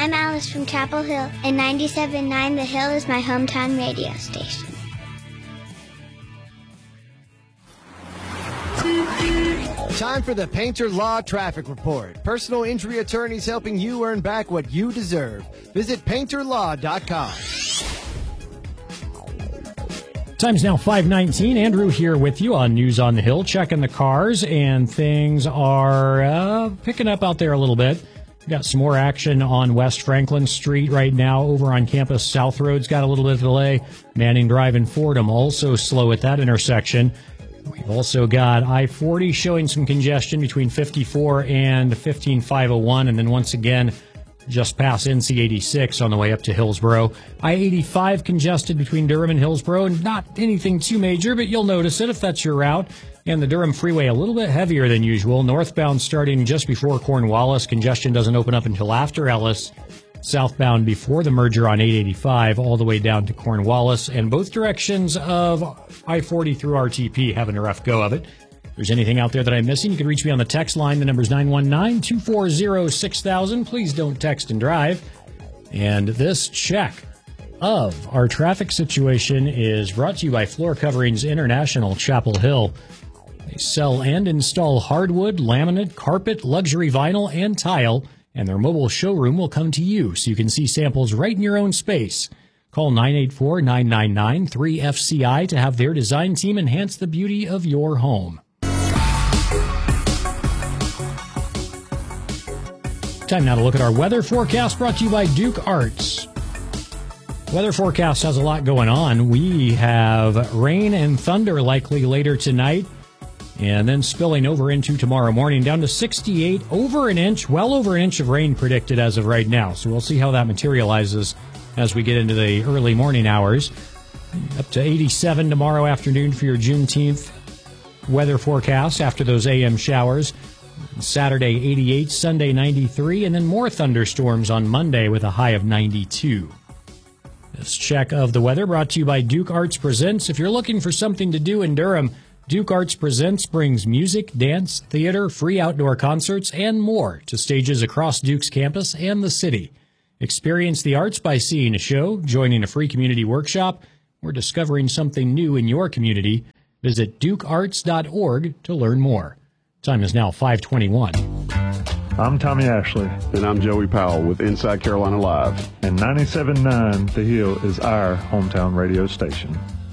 I'm Alice from Chapel Hill, and 97.9 The Hill is my hometown radio station. Time for the Painter Law Traffic Report. Personal injury attorneys helping you earn back what you deserve. Visit painterlaw.com. Time's now 5:19. Andrew here with you on News on the Hill, checking the cars, and things are picking up out there a little bit. We've got some more action on West Franklin Street right now. Over on campus, South Road's got a little bit of delay. Manning Drive and Fordham also slow at that intersection. We've also got I-40 showing some congestion between 54 and 15501, and then once again, just past NC 86 on the way up to Hillsboro. I-85 congested between Durham and Hillsboro. Not anything too major, but you'll notice it if that's your route. And the Durham Freeway a little bit heavier than usual. Northbound starting just before Cornwallis. Congestion doesn't open up until after Ellis. Southbound before the merger on 885 all the way down to Cornwallis. And both directions of I-40 through RTP having a rough go of it. If there's anything out there that I'm missing, you can reach me on the text line. The number's 919-240-6000. Please don't text and drive. And this check of our traffic situation is brought to you by Floor Coverings International, Chapel Hill. They sell and install hardwood, laminate, carpet, luxury vinyl, and tile, and their mobile showroom will come to you so you can see samples right in your own space. Call 984-999-3FCI to have their design team enhance the beauty of your home. Time now to look at our weather forecast brought to you by Duke Arts. Weather forecast has a lot going on. We have rain and thunder likely later tonight, and then spilling over into tomorrow morning down to 68, over an inch, well over an inch of rain predicted as of right now. So we'll see how that materializes as we get into the early morning hours. Up to 87 tomorrow afternoon for your Juneteenth weather forecast after those AM showers. Saturday 88, Sunday 93, and then more thunderstorms on Monday with a high of 92. This check of the weather brought to you by Duke Arts Presents. If you're looking for something to do in Durham, Duke Arts Presents brings music, dance, theater, free outdoor concerts, and more to stages across Duke's campus and the city. Experience the arts by seeing a show, joining a free community workshop, or discovering something new in your community. Visit dukearts.org to learn more. Time is now 5:21. I'm Tommy Ashley. And I'm Joey Powell with Inside Carolina Live. And 97.9 The Hill is our hometown radio station.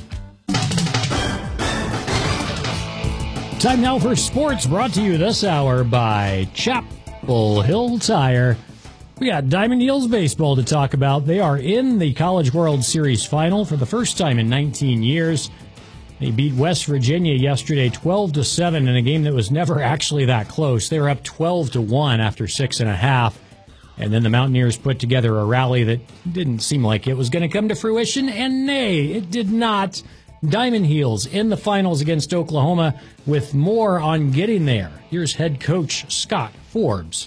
Time now for sports, brought to you this hour by Chapel Hill Tire. We got Diamond Heels baseball to talk about. They are in the College World Series final for the first time in 19 years. They beat West Virginia yesterday 12-7 in a game that was never actually that close. They were up 12-1 after 6.5. And then the Mountaineers put together a rally that didn't seem like it was going to come to fruition. And nay, it did not. Diamond Heels in the finals against Oklahoma with more on getting there. Here's head coach Scott Forbes.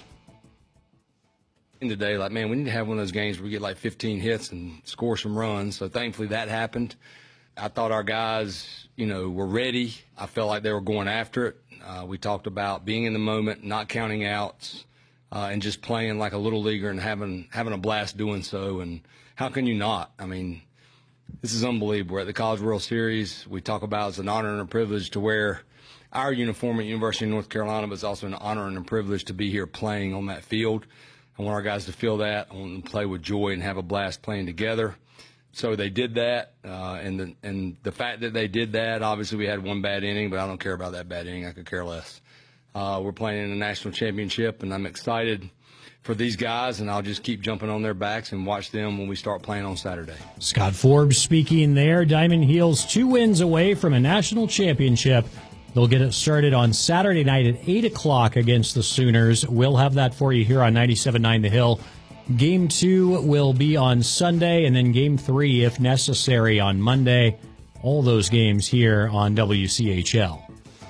In today, we need to have one of those games where we get 15 hits and score some runs. So thankfully that happened. I thought our guys, were ready. I felt like they were going after it. We talked about being in the moment, not counting outs, and just playing like a little leaguer and having a blast doing so. And how can you not? This is unbelievable. We're at the College World Series. We talk about it's an honor and a privilege to wear our uniform at University of North Carolina, but it's also an honor and a privilege to be here playing on that field. I want our guys to feel that. I want them to play with joy and have a blast playing together. So they did that, and the fact that they did that, obviously we had one bad inning, but I don't care about that bad inning. I could care less. We're playing in a national championship, and I'm excited for these guys, and I'll just keep jumping on their backs and watch them when we start playing on Saturday. Scott Forbes speaking there. Diamond Heels 2 wins away from a national championship. They'll get it started on Saturday night at 8 o'clock against the Sooners. We'll have that for you here on 97.9 The Hill. Game 2 will be on Sunday, and then Game 3, if necessary, on Monday. All those games here on WCHL.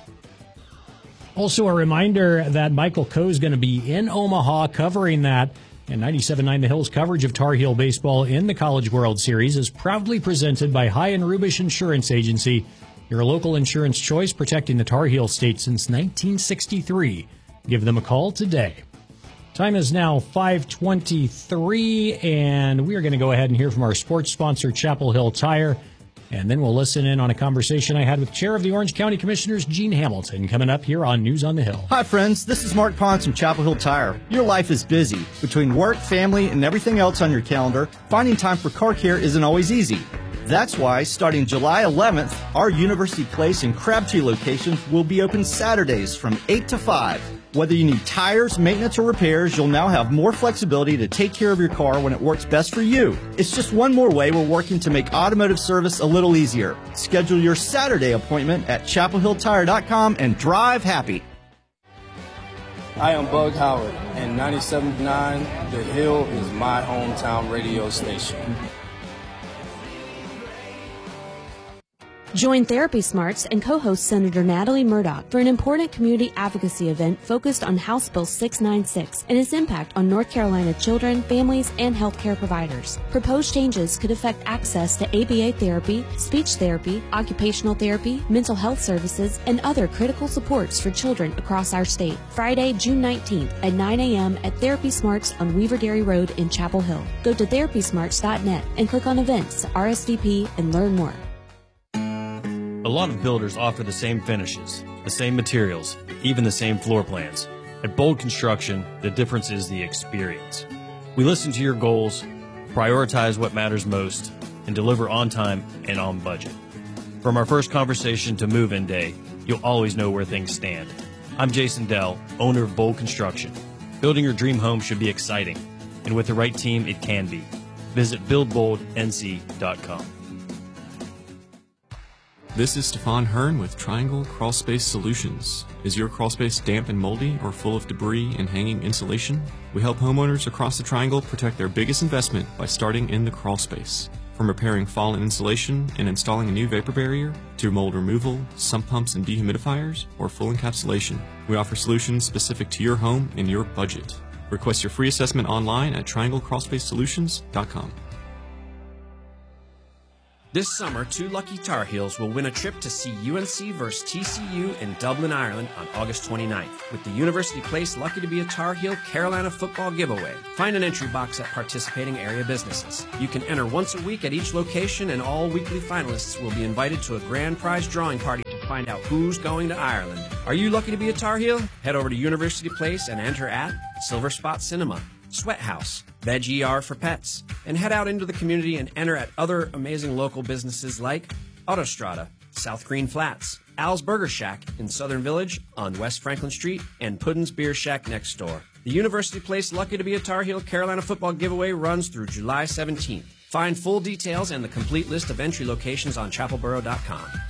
Also, a reminder that Michael Coe is going to be in Omaha covering that. And 97.9 The Hill's coverage of Tar Heel baseball in the College World Series is proudly presented by High and Rubish Insurance Agency, your local insurance choice protecting the Tar Heel state since 1963. Give them a call today. Time is now 5:23, and we are going to go ahead and hear from our sports sponsor, Chapel Hill Tire. And then we'll listen in on a conversation I had with Chair of the Orange County Commissioners, Gene Hamilton, coming up here on News on the Hill. Hi, friends. This is Mark Pons from Chapel Hill Tire. Your life is busy. Between work, family, and everything else on your calendar, finding time for car care isn't always easy. That's why, starting July 11th, our University Place and Crabtree locations will be open Saturdays from 8 to 5. Whether you need tires, maintenance, or repairs, you'll now have more flexibility to take care of your car when it works best for you. It's just one more way we're working to make automotive service a little easier. Schedule your Saturday appointment at chapelhilltire.com and drive happy. I am Bug Howard, and 97.9 The Hill is my hometown radio station. Join Therapy Smarts and co-host Senator Natalie Murdoch for an important community advocacy event focused on House Bill 696 and its impact on North Carolina children, families, and healthcare providers. Proposed changes could affect access to ABA therapy, speech therapy, occupational therapy, mental health services, and other critical supports for children across our state. Friday, June 19th at 9 a.m. at Therapy Smarts on Weaver Dairy Road in Chapel Hill. Go to therapysmarts.net and click on events, RSVP, and learn more. A lot of builders offer the same finishes, the same materials, even the same floor plans. At Bold Construction, the difference is the experience. We listen to your goals, prioritize what matters most, and deliver on time and on budget. From our first conversation to move-in day, you'll always know where things stand. I'm Jason Dell, owner of Bold Construction. Building your dream home should be exciting, and with the right team, it can be. Visit buildboldnc.com. This is Stefan Hearn with Triangle Crawlspace Solutions. Is your crawlspace damp and moldy or full of debris and hanging insulation? We help homeowners across the Triangle protect their biggest investment by starting in the crawlspace. From repairing fallen insulation and installing a new vapor barrier, to mold removal, sump pumps and dehumidifiers, or full encapsulation, we offer solutions specific to your home and your budget. Request your free assessment online at trianglecrawlspacesolutions.com. This summer, 2 lucky Tar Heels will win a trip to see UNC vs TCU in Dublin, Ireland on August 29th with the University Place Lucky to be a Tar Heel Carolina football giveaway. Find an entry box at participating area businesses. You can enter once a week at each location, and all weekly finalists will be invited to a grand prize drawing party to find out who's going to Ireland. Are you lucky to be a Tar Heel? Head over to University Place and enter at Silver Spot Cinema, Sweat House, Veg ER for Pets, and head out into the community and enter at other amazing local businesses like Autostrada, South Green Flats, Al's Burger Shack in Southern Village on West Franklin Street, and Puddin's Beer Shack next door. The University Place Lucky to be a Tar Heel Carolina football giveaway runs through July 17th. Find full details and the complete list of entry locations on chapelboro.com.